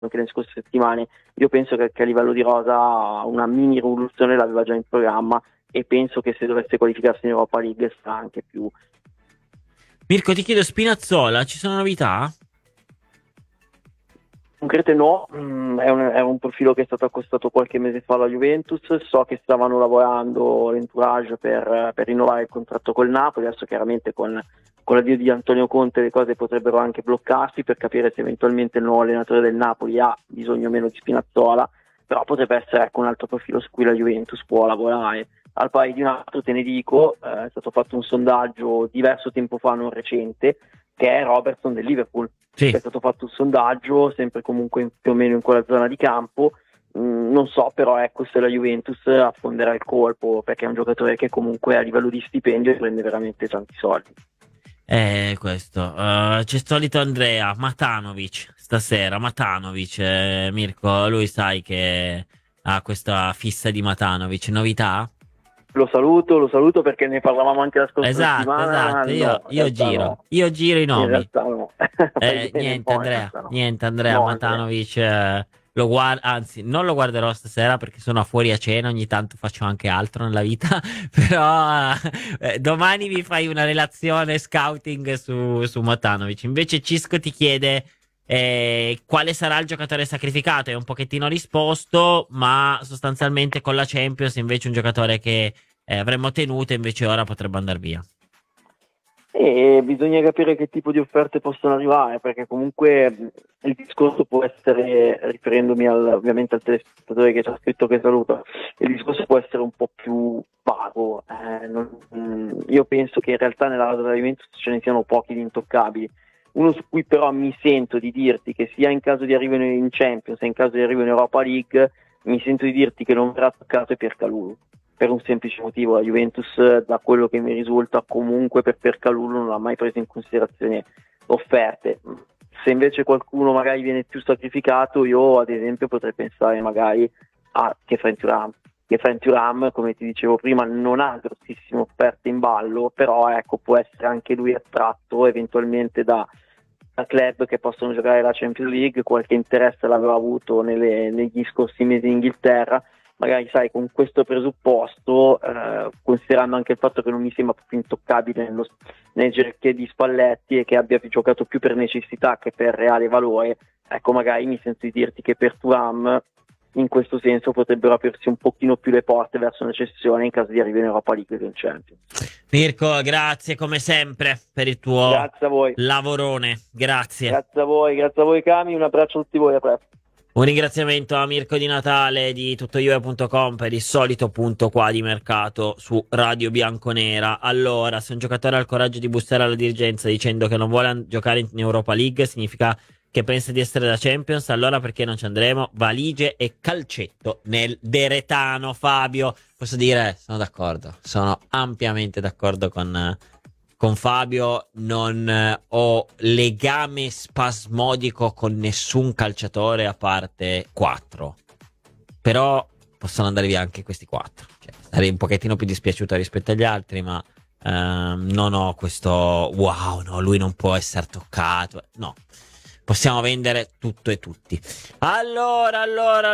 anche nelle scorse settimane, io penso che a livello di rosa una mini rivoluzione l'aveva già in programma, e penso che se dovesse qualificarsi in Europa League sarà anche più. Mirko, ti chiedo Spinazzola, ci sono novità? Concrete no, è un profilo che è stato accostato qualche mese fa alla Juventus. So che stavano lavorando l'entourage per rinnovare il contratto col Napoli. Adesso chiaramente con l'addio di Antonio Conte le cose potrebbero anche bloccarsi, per capire se eventualmente il nuovo allenatore del Napoli ha bisogno o meno di Spinazzola, però potrebbe essere, ecco, un altro profilo su cui la Juventus può lavorare. Al pari di un altro te ne dico, è stato fatto un sondaggio diverso tempo fa, non recente, che è Robertson del Liverpool. Sì. È stato fatto un sondaggio, sempre comunque più o meno in quella zona di campo. Non so però, ecco, se la Juventus affonderà il colpo, perché è un giocatore che comunque a livello di stipendio prende veramente tanti soldi. Questo. C'è solito Andrea Matanovic stasera. Matanovic, Mirko, lui sai che ha questa fissa di Matanovic. Novità? Lo saluto perché ne parlavamo anche la scorsa Esatto, settimana. esatto. No, in realtà no. Io giro i In nomi. realtà no. Fai bene, Niente, no, in Andrea. realtà no. Niente, Andrea. No, Andrea. Matanovic, lo guardo, anzi, non lo guarderò stasera perché sono fuori a cena. Ogni tanto faccio anche altro nella vita. Però domani mi fai una relazione scouting su Matanovic. Invece, Cisco ti chiede quale sarà il giocatore sacrificato. È un pochettino risposto, ma sostanzialmente con la Champions invece un giocatore che avremmo tenuto, invece ora potrebbe andare via. E bisogna capire che tipo di offerte possono arrivare, perché comunque il discorso può essere, riferendomi ovviamente al telespettatore che ci ha scritto che saluto, il discorso può essere un po' più vago. Io penso che in realtà nella rosa della Juventus ce ne siano pochi di intoccabili. Uno su cui però mi sento di dirti che sia in caso di arrivo in Champions sia in caso di arrivo in Europa League, mi sento di dirti che non verrà toccato è Piercalulu, per un semplice motivo: la Juventus, da quello che mi risulta, comunque per Piercalulu non ha mai preso in considerazione offerte. Se invece qualcuno magari viene più sacrificato, io ad esempio potrei pensare magari a Kefren Thuram. Kefren Thuram, come ti dicevo prima, non ha grossissime offerte in ballo, però ecco, può essere anche lui attratto eventualmente da club che possono giocare la Champions League. Qualche interesse l'aveva avuto negli scorsi mesi in Inghilterra. Magari, sai, con questo presupposto, considerando anche il fatto che non mi sembra proprio intoccabile nel gerarchie di Spalletti e che abbia giocato più per necessità che per reale valore, ecco, magari mi sento di dirti che per Thuram in questo senso potrebbero aprirsi un pochino più le porte verso una cessione in caso di arrivo in Europa League e in Champions. Mirko, grazie come sempre per il tuo Grazie a voi. lavorone. Grazie. Grazie a voi Cami, un abbraccio a tutti voi, a presto. Un ringraziamento a Mirko Di Natale di tuttojuve.com per il solito punto qua di mercato su Radio Bianconera. Allora, se un giocatore ha il coraggio di bussare alla dirigenza dicendo che non vuole giocare in Europa League, significa che pensa di essere da Champions, allora perché non ci andremo? Valigie e calcetto nel Deretano. Fabio, posso dire, sono d'accordo, sono ampiamente d'accordo con Fabio. Non ho legame spasmodico con nessun calciatore a parte 4, però possono andare via anche questi 4, cioè, sarei un pochettino più dispiaciuto rispetto agli altri, ma non ho questo wow, no, lui non può essere toccato, no. Possiamo vendere tutto e tutti. Allora,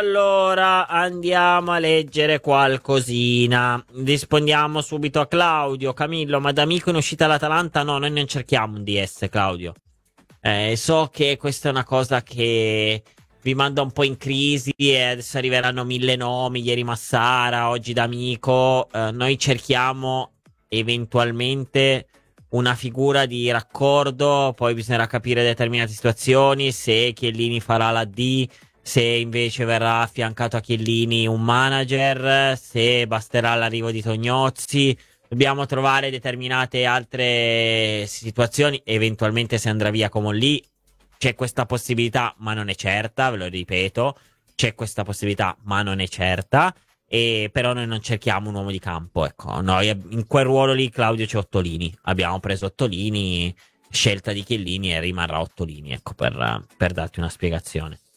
andiamo a leggere qualcosina. Rispondiamo subito a Claudio. Camillo, ma da amico in uscita all'Atalanta? No, noi non cerchiamo un DS, Claudio. So che questa è una cosa che vi manda un po' in crisi e adesso arriveranno 1000 nomi. Ieri Massara, oggi D'Amico. Noi cerchiamo eventualmente una figura di raccordo, poi bisognerà capire determinate situazioni, se Chiellini farà la D, se invece verrà affiancato a Chiellini un manager, se basterà l'arrivo di Tognozzi. Dobbiamo trovare determinate altre situazioni, eventualmente se andrà via Comolli. C'è questa possibilità, ma non è certa, ve lo ripeto, c'è questa possibilità, ma non è certa. E però noi non cerchiamo un uomo di campo, ecco. Noi in quel ruolo lì, Claudio, c'è Ottolini. Abbiamo preso Ottolini, scelta di Chiellini, e rimarrà Ottolini, ecco, per darti una spiegazione.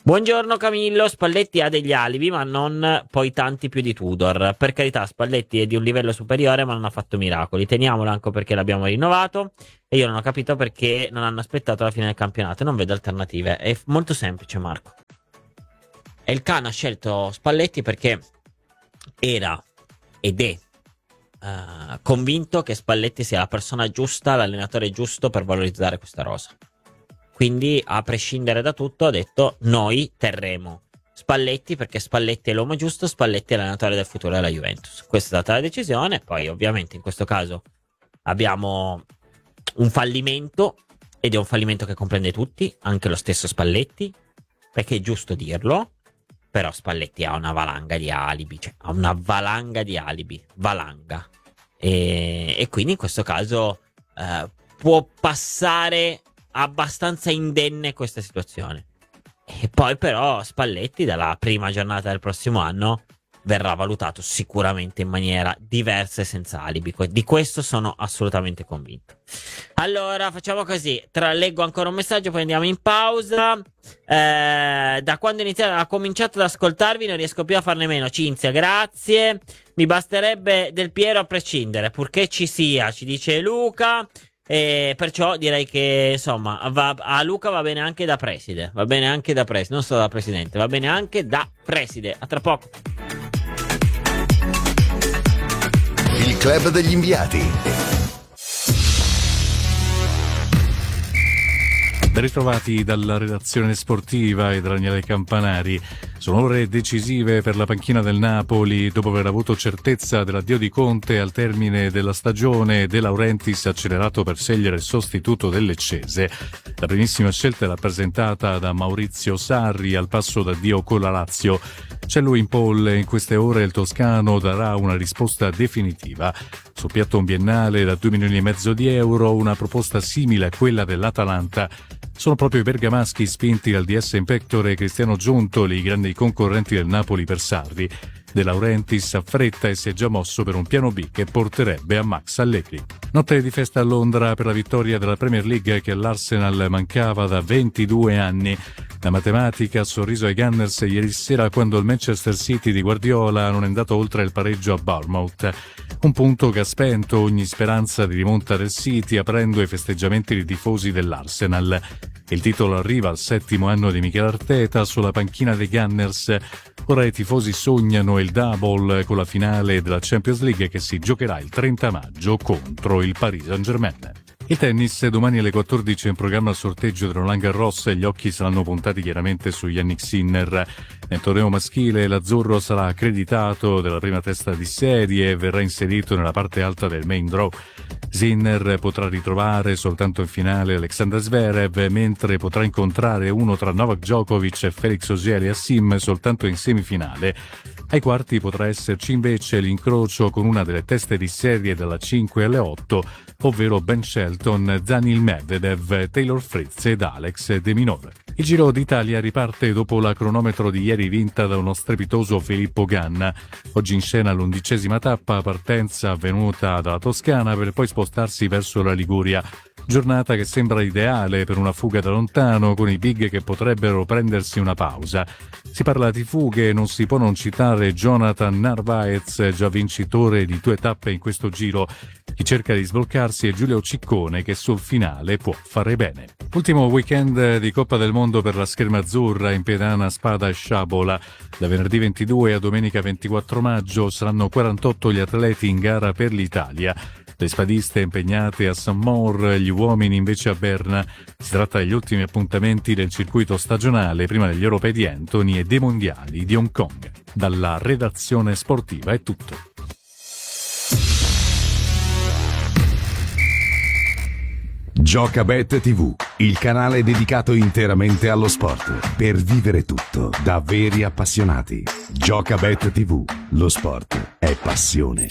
Buongiorno Camillo, Spalletti ha degli alibi ma non poi tanti più di Tudor. Per carità, Spalletti è di un livello superiore ma non ha fatto miracoli. Teniamolo anche perché l'abbiamo rinnovato e io non ho capito perché non hanno aspettato la fine del campionato. Non vedo alternative. È molto semplice, Marco. El Khan ha scelto Spalletti perché era ed è convinto che Spalletti sia la persona giusta, l'allenatore giusto per valorizzare questa rosa. Quindi, a prescindere da tutto, ha detto: noi terremo Spalletti perché Spalletti è l'uomo giusto, Spalletti è l'allenatore del futuro della Juventus. Questa è stata la decisione. Poi, ovviamente, in questo caso abbiamo un fallimento, ed è un fallimento che comprende tutti, anche lo stesso Spalletti, perché è giusto dirlo. Però Spalletti ha una valanga di alibi, cioè ha una valanga di alibi, valanga. E quindi in questo caso può passare abbastanza indenne questa situazione. E poi però Spalletti dalla prima giornata del prossimo anno verrà valutato sicuramente in maniera diversa e senza alibi. Di questo sono assolutamente convinto. Allora facciamo così, leggo ancora un messaggio, poi andiamo in pausa. Da quando ha cominciato ad ascoltarvi non riesco più a farne meno. Cinzia, grazie. Mi basterebbe Del Piero a prescindere, purché ci sia, ci dice Luca. E perciò direi che insomma a Luca va bene anche da preside. Va bene anche da preside, non solo da presidente, va bene anche da preside. A tra poco. Il club degli inviati. Ben ritrovati dalla redazione sportiva e da Daniele Campanari. Sono ore decisive per la panchina del Napoli. Dopo aver avuto certezza dell'addio di Conte al termine della stagione, De Laurentiis ha accelerato per scegliere il sostituto del Leccese. La primissima scelta è rappresentata da Maurizio Sarri al passo d'addio con la Lazio. C'è lui in pole, in queste ore il toscano darà una risposta definitiva. Sul piatto un biennale da 2,5 milioni di euro, una proposta simile a quella dell'Atalanta. Sono proprio i bergamaschi spinti dal DS in pectore Cristiano Giuntoli, i grandi concorrenti del Napoli per Sarri. De Laurentiis affretta e si è già mosso per un piano B che porterebbe a Max Allegri. Notte di festa a Londra per la vittoria della Premier League che all'Arsenal mancava da 22 anni. La matematica ha sorriso ai Gunners ieri sera quando il Manchester City di Guardiola non è andato oltre il pareggio a Bournemouth. Un punto che ha spento ogni speranza di rimonta del City, aprendo i festeggiamenti dei tifosi dell'Arsenal. Il titolo arriva al 7° anno di Mikel Arteta sulla panchina dei Gunners. Ora i tifosi sognano il double con la finale della Champions League che si giocherà il 30 maggio contro il Paris Saint-Germain. Il tennis, domani alle 14 è in programma il sorteggio del Roland Garros e gli occhi saranno puntati chiaramente su Jannik Sinner. Nel torneo maschile l'azzurro sarà accreditato della prima testa di serie e verrà inserito nella parte alta del main draw. Sinner potrà ritrovare soltanto in finale Alexander Zverev, mentre potrà incontrare uno tra Novak Djokovic e Felix Auger-Aliassime soltanto in semifinale. Ai quarti potrà esserci invece l'incrocio con una delle teste di serie dalla 5 alle 8, ovvero Ben Shelton, Daniil Medvedev, Taylor Fritz ed Alex De Minaur. Il Giro d'Italia riparte dopo la cronometro di ieri vinta da uno strepitoso Filippo Ganna. Oggi in scena l'11ª tappa, partenza avvenuta dalla Toscana per poi spostarsi verso la Liguria. Giornata che sembra ideale per una fuga da lontano, con i big che potrebbero prendersi una pausa. Si parla di fughe e non si può non citare Jonathan Narvaez, già vincitore di 2 tappe in questo giro. Chi cerca di sbloccarsi è Giulio Ciccone, che sul finale può fare bene. Ultimo weekend di Coppa del Mondo per la scherma azzurra in Pedana, Spada e Sciabola. Da venerdì 22 a domenica 24 maggio saranno 48 gli atleti in gara per l'Italia. Le spadiste impegnate a St. Maur, gli uomini invece a Berna. Si tratta degli ultimi appuntamenti del circuito stagionale prima degli europei di Anthony e dei mondiali di Hong Kong. Dalla redazione sportiva è tutto. Giocabet TV, il canale dedicato interamente allo sport, per vivere tutto da veri appassionati. Giocabet TV, lo sport è passione.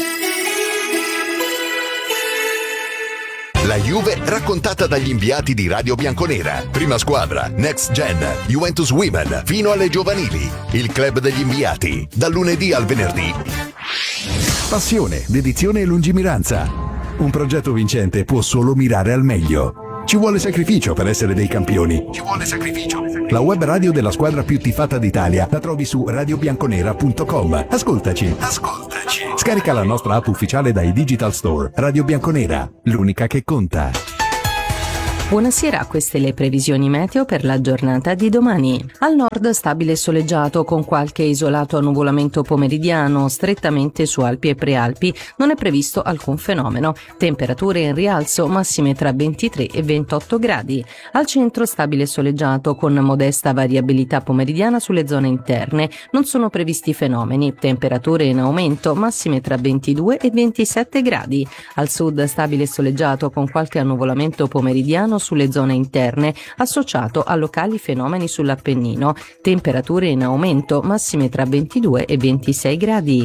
La Juve raccontata dagli inviati di Radio Bianconera. Prima squadra, Next Gen, Juventus Women, fino alle giovanili. Il club degli inviati, dal lunedì al venerdì. Passione, dedizione e lungimiranza. Un progetto vincente può solo mirare al meglio. Ci vuole sacrificio per essere dei campioni. Ci vuole sacrificio. La web radio della squadra più tifata d'Italia la trovi su radiobianconera.com. Ascoltaci. Scarica la nostra app ufficiale dai Digital Store. Radio Bianconera, l'unica che conta. Buonasera, queste le previsioni meteo per la giornata di domani. Al nord stabile e soleggiato con qualche isolato annuvolamento pomeridiano, strettamente su Alpi e Prealpi non è previsto alcun fenomeno. Temperature in rialzo, massime tra 23 e 28 gradi. Al centro stabile e soleggiato con modesta variabilità pomeridiana sulle zone interne, non sono previsti fenomeni. Temperature in aumento, massime tra 22 e 27 gradi. Al sud stabile e soleggiato con qualche annuvolamento pomeridiano sulle zone interne, associato a locali fenomeni sull'Appennino. Temperature in aumento, massime tra 22 e 26 gradi.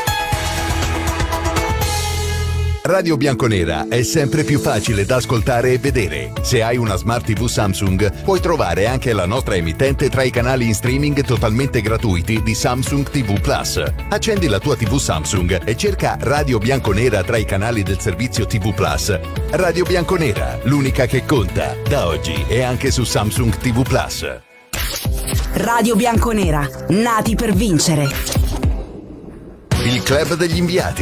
Radio Bianconera è sempre più facile da ascoltare e vedere. Se hai una Smart TV Samsung, puoi trovare anche la nostra emittente tra i canali in streaming totalmente gratuiti di Samsung TV Plus. Accendi la tua TV Samsung e cerca Radio Bianconera tra i canali del servizio TV Plus. Radio Bianconera, l'unica che conta, da oggi e anche su Samsung TV Plus. Radio Bianconera, nati per vincere. Il club degli inviati.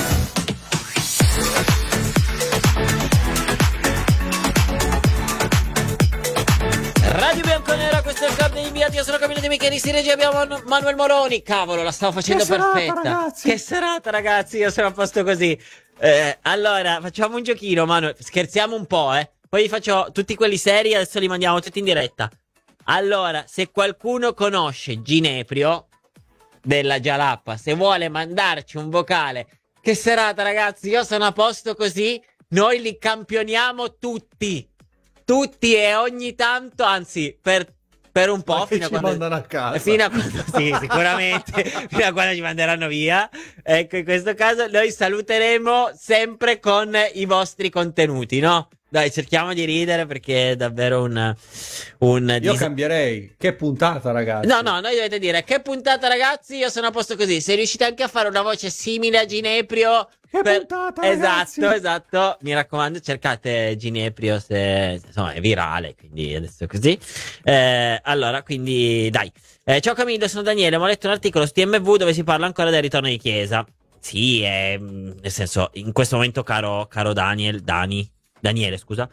Radio Bianconera, questo è il club degli inviati. Io sono Camillo De Michelis, in regia abbiamo Manuel Moroni. Cavolo, la stavo facendo perfetta. Che serata, ragazzi, io sono a posto così. Allora, facciamo un giochino, Manuel. Scherziamo un po', Poi vi faccio tutti quelli seri, adesso li mandiamo tutti in diretta. Allora, se qualcuno conosce Gineprio della Jalappa, se vuole mandarci un vocale. Che serata, ragazzi, io sono a posto così. Noi li campioniamo tutti. Tutti, e ogni tanto, anzi, per un po', fino a quando mandano a casa. Fino a quando, sì, sicuramente, fino a quando ci manderanno via. Ecco, in questo caso noi saluteremo sempre con i vostri contenuti, no? Dai, cerchiamo di ridere perché è davvero Io cambierei. Che puntata, ragazzi. No, noi dovete dire che puntata, ragazzi, io sono a posto così. Se riuscite anche a fare una voce simile a Gineprio, puntata, ragazzi. Esatto. Mi raccomando, cercate Gineprio, se insomma è virale, quindi adesso è così. Allora, quindi dai. Ciao Camillo, sono Daniele, ho letto un articolo su TMV dove si parla ancora del ritorno di Chiesa. Sì, nel senso, in questo momento, caro Daniele, scusa,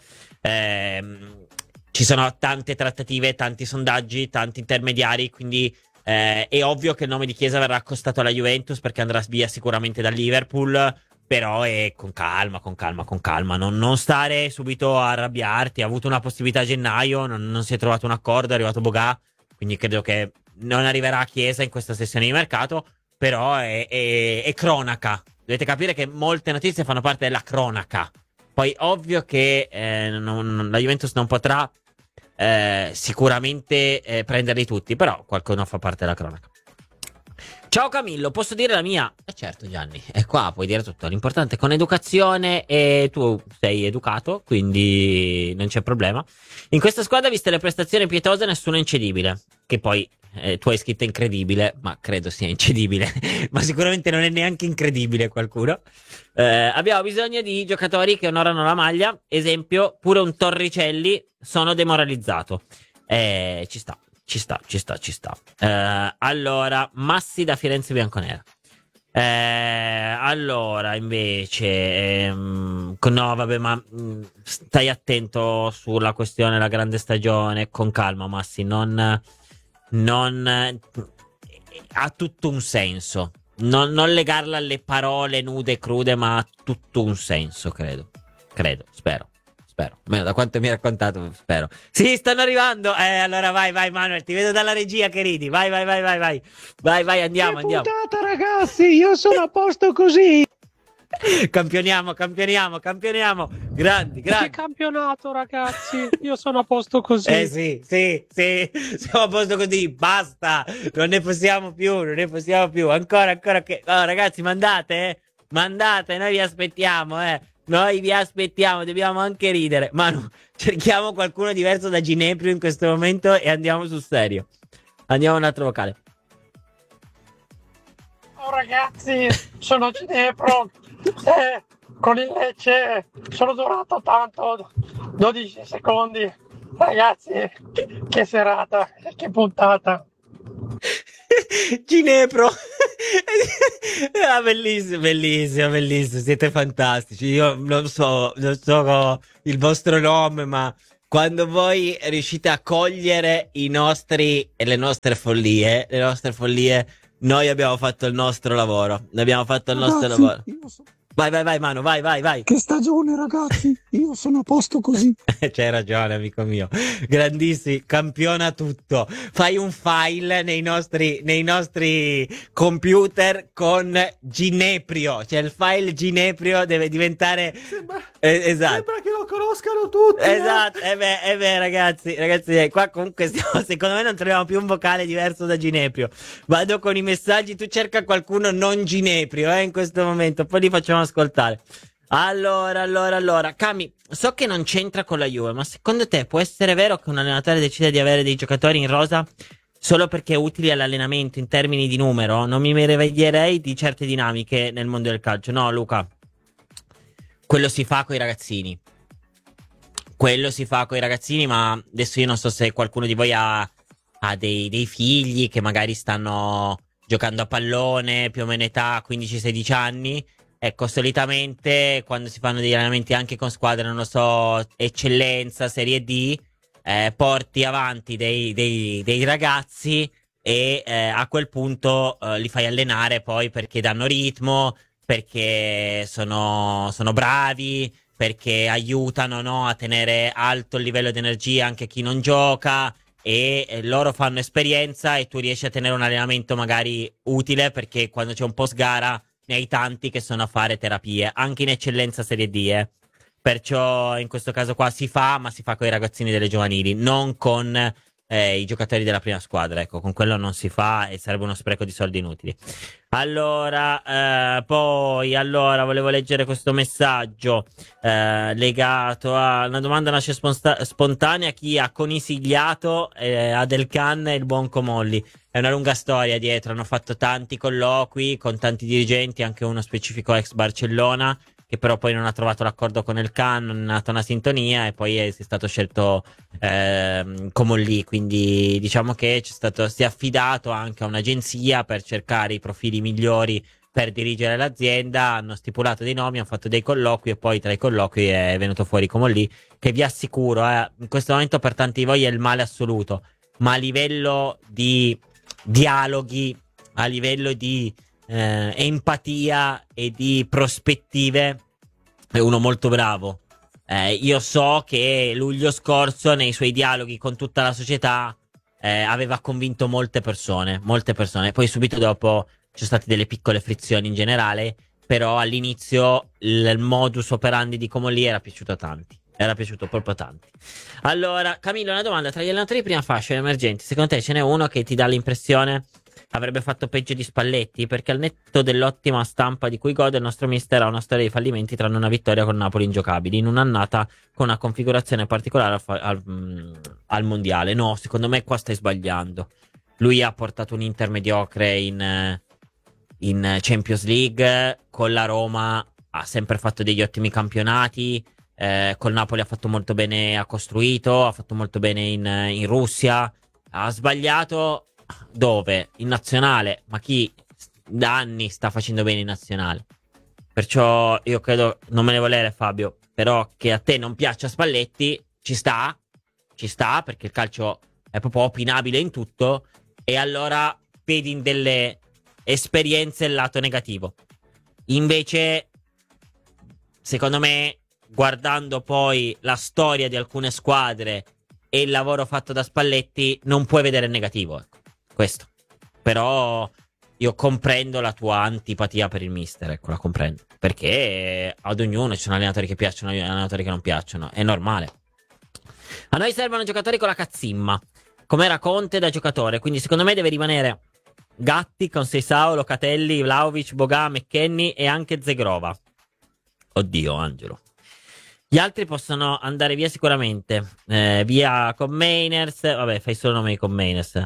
ci sono tante trattative, tanti sondaggi, tanti intermediari, quindi è ovvio che il nome di Chiesa verrà accostato alla Juventus perché andrà via sicuramente dal Liverpool, però è con calma, non stare subito a arrabbiarti. Ha avuto una possibilità a gennaio, non si è trovato un accordo, è arrivato Bogà, quindi credo che non arriverà a Chiesa in questa sessione di mercato, però è cronaca. Dovete capire che molte notizie fanno parte della cronaca. Poi ovvio che la Juventus non potrà sicuramente prenderli tutti, però qualcuno fa parte della cronaca. Ciao Camillo, posso dire la mia? Certo Gianni, è qua, puoi dire tutto. L'importante è con educazione, e tu sei educato, quindi non c'è problema. In questa squadra, viste le prestazioni pietose, nessuno è incedibile. Che poi tu hai scritto incredibile, ma credo sia incedibile. Ma sicuramente non è neanche incredibile qualcuno. Abbiamo bisogno di giocatori che onorano la maglia. Esempio, pure un Torricelli, sono demoralizzato. Ci sta. Allora, Massi da Firenze Bianconera. Allora, invece, no, vabbè, ma stai attento sulla questione, la grande stagione, con calma, Massi, non ha tutto un senso. Non legarla alle parole nude e crude, ma ha tutto un senso, credo, spero. Almeno da quanto mi hai raccontato, spero. Sì, stanno arrivando. Allora vai Manuel, ti vedo dalla regia che ridi. Vai, andiamo. Puntata, ragazzi, io sono a posto così. Campioniamo. Grandi. Che campionato, ragazzi, io sono a posto così. Sì, siamo a posto così, basta. Non ne possiamo più. Ancora che... Oh, ragazzi, mandate, noi vi aspettiamo, dobbiamo anche ridere. Manu, cerchiamo qualcuno diverso da Gineprio in questo momento e andiamo sul serio. Andiamo un altro vocale. Oh ragazzi, sono Ginepro. Con il Lecce sono durato tanto, 12 secondi. Ragazzi, che serata, che puntata. Ginepro. Bellissimo, bellissimo, bellissimo. Siete fantastici. Io non so il vostro nome, ma quando voi riuscite a cogliere i nostri e le nostre follie, noi abbiamo fatto il nostro lavoro. Abbiamo fatto il nostro lavoro. Vai, Manu, vai. Che stagione, ragazzi? Io sono a posto così. C'hai ragione, amico mio. Grandissimi, campiona tutto. Fai un file nei nostri computer con Gineprio. Cioè il file Gineprio deve diventare... esatto. Sembra che lo conoscano tutti. Esatto, ragazzi, qua comunque secondo me non troviamo più un vocale diverso da Gineprio. Vado con i messaggi, tu cerca qualcuno non Gineprio, in questo momento, poi li facciamo ascoltare. Allora, Cami, so che non c'entra con la Juve, ma secondo te può essere vero che un allenatore decide di avere dei giocatori in rosa solo perché utili all'allenamento in termini di numero? Non mi meraviglierei di certe dinamiche nel mondo del calcio. No, Luca, quello si fa coi ragazzini. Ma adesso io non so se qualcuno di voi ha dei figli che magari stanno giocando a pallone, più o meno età 15-16 anni. Ecco, solitamente quando si fanno degli allenamenti anche con squadre, non lo so, eccellenza, serie D, porti avanti dei ragazzi e a quel punto li fai allenare poi perché danno ritmo, perché sono bravi, perché aiutano, no, a tenere alto il livello di energia anche chi non gioca, e loro fanno esperienza e tu riesci a tenere un allenamento magari utile, perché quando c'è un post gara ne hai tanti che sono a fare terapie, anche in eccellenza serie D, Perciò in questo caso qua si fa, ma si fa con i ragazzini delle giovanili, non con i giocatori della prima squadra. Ecco, con quello non si fa e sarebbe uno spreco di soldi inutili. Allora, volevo leggere questo messaggio legato a una domanda nasce spontanea. Chi ha consigliato a Del Can e il buon Comolli? È una lunga storia dietro, hanno fatto tanti colloqui con tanti dirigenti, anche uno specifico ex Barcellona, che però poi non ha trovato l'accordo con il Can, non è nata una sintonia e poi è stato scelto Comolli, quindi diciamo che si è affidato anche a un'agenzia per cercare i profili migliori per dirigere l'azienda. Hanno stipulato dei nomi, hanno fatto dei colloqui e poi tra i colloqui è venuto fuori Comolli, che vi assicuro in questo momento per tanti di voi è il male assoluto, ma a livello di dialoghi, a livello di empatia e di prospettive è uno molto bravo. Io so che luglio scorso nei suoi dialoghi con tutta la società aveva convinto molte persone, poi subito dopo ci sono state delle piccole frizioni in generale, però all'inizio il modus operandi di Comolli era piaciuto a tanti. Era piaciuto proprio tanti. Allora, Camillo, una domanda: tra gli allenatori di prima fascia emergenti, secondo te ce n'è uno che ti dà l'impressione avrebbe fatto peggio di Spalletti? Perché al netto dell'ottima stampa di cui gode, il nostro mister ha una storia di fallimenti, tranne una vittoria con Napoli ingiocabili in un'annata con una configurazione particolare al mondiale. No, secondo me qua stai sbagliando. Lui ha portato un Inter mediocre in Champions League, con la Roma ha sempre fatto degli ottimi campionati, col Napoli ha fatto molto bene, ha costruito, ha fatto molto bene in Russia. Ha sbagliato dove? In nazionale. Ma chi da anni sta facendo bene in nazionale? Perciò io credo, non me ne volere Fabio, però che a te non piaccia Spalletti ci sta perché il calcio è proprio opinabile in tutto, e allora vedi in delle esperienze il lato negativo. Invece secondo me, guardando poi la storia di alcune squadre e il lavoro fatto da Spalletti, non puoi vedere il negativo, ecco, questo. Però io comprendo la tua antipatia per il mister, ecco, la comprendo, perché ad ognuno ci sono allenatori che piacciono e allenatori che non piacciono, è normale. A noi servono giocatori con la cazzimma, come era Conte da giocatore, quindi secondo me deve rimanere Gatti, Conceição, Locatelli, Vlahovic, Boga, McKennie e anche Zegrova. Oddio, Angelo. Gli altri possono andare via sicuramente. Via con Mainers. Vabbè, fai solo nome con Mainers.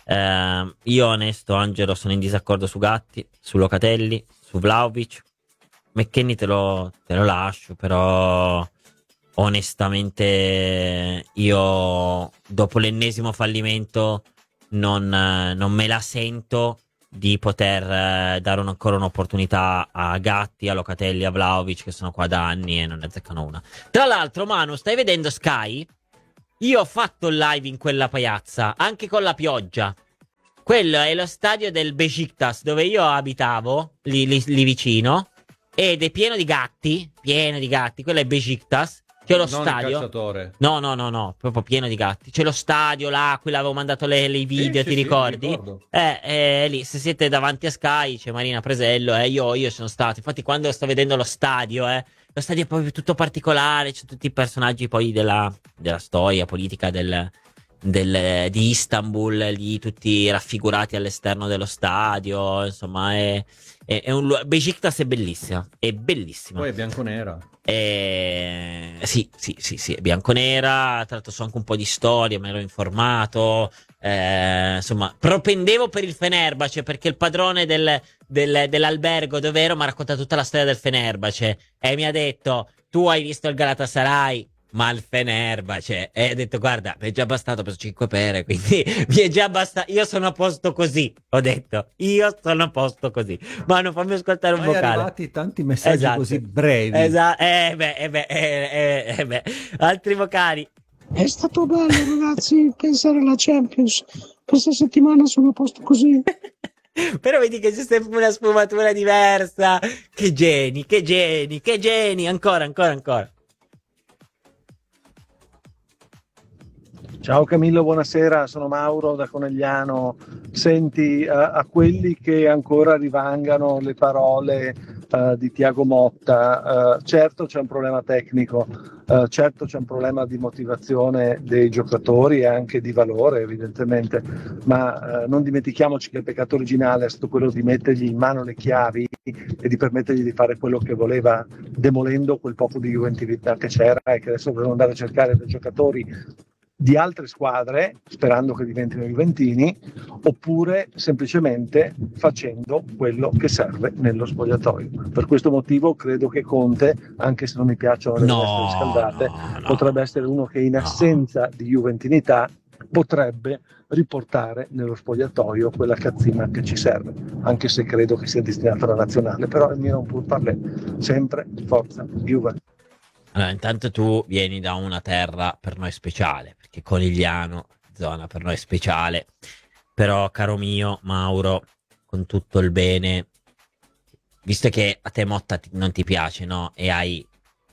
Io onesto, Angelo, sono in disaccordo su Gatti, su Locatelli, su Vlahovic. McKennie te lo lascio, però onestamente io dopo l'ennesimo fallimento non me la sento di poter dare ancora un'opportunità a Gatti, a Locatelli, a Vlahovic, che sono qua da anni e non ne azzeccano una. Tra l'altro, Manu, stai vedendo Sky? Io ho fatto il live in quella piazza, anche con la pioggia. Quello è lo stadio del Beşiktaş, dove io abitavo, lì vicino, ed è pieno di gatti, quello è Beşiktaş. C'è lo non stadio. Il calciatore. No, proprio pieno di gatti. C'è lo stadio là, qui l'avevo mandato i video, Sì, ti ricordi? ricordo. Lì, se siete davanti a Sky, c'è Marina Presello, io sono stato. Infatti, quando sto vedendo lo stadio è proprio tutto particolare, c'è tutti i personaggi poi della storia politica di Istanbul, lì tutti raffigurati all'esterno dello stadio, insomma, Beşiktaş è bellissima, Poi è bianconera. Sì, è bianconera. Tra l'altro so anche un po' di storia, me l'ho informato. Insomma, propendevo per il Fenerbahce perché il padrone dell'albergo dove ero mi ha raccontato tutta la storia del Fenerbahce e mi ha detto: tu hai visto il Galatasaray, ma il Fenerbahce. E ho detto: guarda, mi è già bastato, ho preso 5 pere, quindi mi è già bastato. Io sono a posto così. Ho detto: io sono a posto così. Ma non fammi ascoltare un vocale. Sono arrivati tanti messaggi così brevi. Esatto. Altri vocali. È stato bello, ragazzi, pensare alla Champions. Questa settimana sono a posto così. Però vedi che c'è sempre una sfumatura diversa. Che geni. Ancora. Ciao Camillo, buonasera, sono Mauro da Conegliano. Senti, a quelli che ancora rivangano le parole di Thiago Motta, certo c'è un problema tecnico, certo c'è un problema di motivazione dei giocatori e anche di valore evidentemente, ma non dimentichiamoci che il peccato originale è stato quello di mettergli in mano le chiavi e di permettergli di fare quello che voleva, demolendo quel poco di juvenilità che c'era e che adesso devono andare a cercare dei giocatori di altre squadre, sperando che diventino juventini, oppure semplicemente facendo quello che serve nello spogliatoio. Per questo motivo credo che Conte, anche se non mi piacciono le minestre riscaldate, potrebbe essere uno che in assenza di juventinità potrebbe riportare nello spogliatoio quella cazzina che ci serve, anche se credo che sia destinato alla nazionale, però il mio non pur parler, sempre forza Juve. Allora, intanto tu vieni da una terra per noi speciale, perché Conigliano, zona per noi speciale, però caro mio Mauro, con tutto il bene, visto che a te Motta non ti piace, no? E hai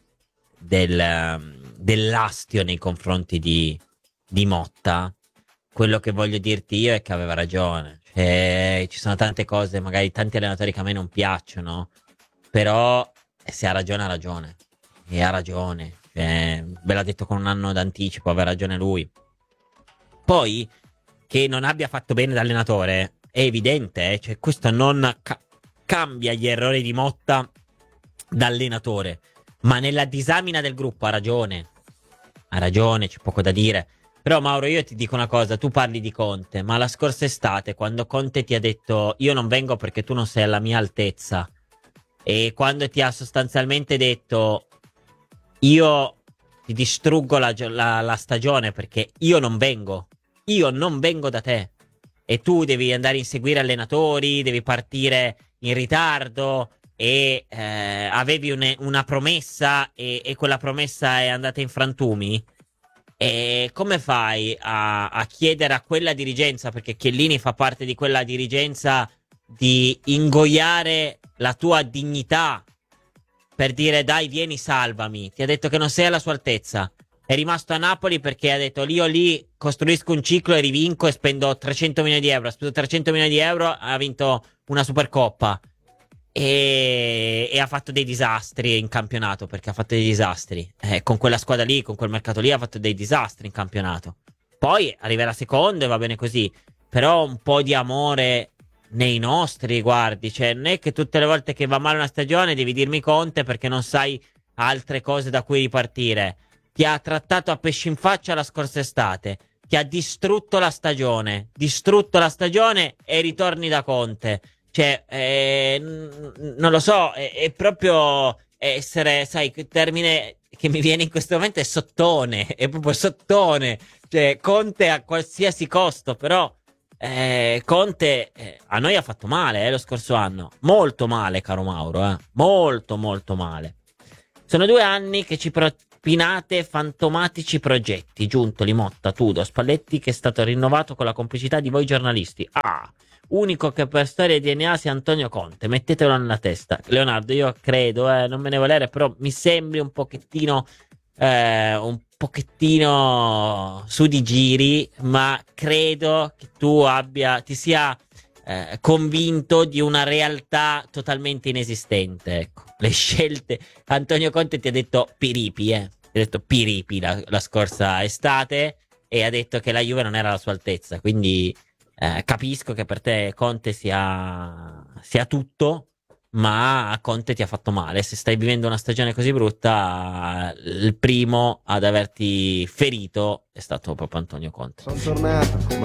dell'astio nei confronti di Motta, quello che voglio dirti io è che aveva ragione. Cioè, ci sono tante cose, magari tanti allenatori che a me non piacciono, però se ha ragione ha ragione. E ha ragione, ve l'ha detto con un anno d'anticipo, aveva ragione lui. Poi, che non abbia fatto bene da allenatore, è evidente, cioè questo non cambia gli errori di Motta da allenatore, ma nella disamina del gruppo ha ragione, c'è poco da dire. Però Mauro, io ti dico una cosa, tu parli di Conte, ma la scorsa estate, quando Conte ti ha detto io non vengo perché tu non sei alla mia altezza, e quando ti ha sostanzialmente detto io ti distruggo la stagione perché io non vengo da te e tu devi andare a inseguire allenatori, devi partire in ritardo e avevi una promessa e quella promessa è andata in frantumi, e come fai a chiedere a quella dirigenza, perché Chiellini fa parte di quella dirigenza, di ingoiare la tua dignità per dire dai vieni salvami? Ti ha detto che non sei alla sua altezza, è rimasto a Napoli perché ha detto io lì costruisco un ciclo e rivinco e spendo 300 milioni di euro, ha speso 300 milioni di euro, ha vinto una Supercoppa e ha fatto dei disastri in campionato, perché ha fatto dei disastri con quella squadra lì, con quel mercato lì ha fatto dei disastri in campionato. Poi arriverà secondo e va bene così, però un po' di amore nei nostri riguardi, cioè non è che tutte le volte che va male una stagione devi dirmi Conte perché non sai altre cose da cui ripartire. Ti ha trattato a pesci in faccia la scorsa estate, ti ha distrutto la stagione e ritorni da Conte. Cioè non lo so, è proprio essere, sai, il termine che mi viene in questo momento è sottone, è proprio sottone, cioè Conte a qualsiasi costo, però Conte a noi ha fatto male lo scorso anno, molto male, caro Mauro, molto molto male. Sono 2 anni che ci propinate fantomatici progetti, Giuntoli, Motta, Tudo, Spalletti, che è stato rinnovato con la complicità di voi giornalisti. Unico che per storia e DNA sia Antonio Conte, mettetelo nella testa. Leonardo, io credo, non me ne volere, però mi sembri un pochettino su di giri, ma credo che tu ti sia convinto di una realtà totalmente inesistente. Ecco, le scelte. Antonio Conte ti ha detto piripi, ti ha detto piripi la scorsa estate, e ha detto che la Juve non era alla sua altezza, quindi capisco che per te Conte sia tutto, ma a Conte ti ha fatto male. Se stai vivendo una stagione così brutta, il primo ad averti ferito è stato proprio Antonio Conte. Sono tornato.